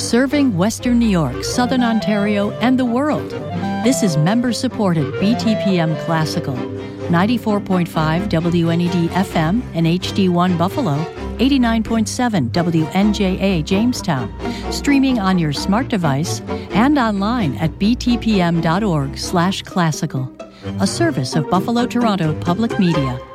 serving Western New York, Southern Ontario, and the world. This is member-supported BTPM Classical, 94.5 WNED FM and HD1 Buffalo, 89.7 WNJA Jamestown, streaming on your smart device and online at btpm.org/classical, a service of Buffalo Toronto Public Media.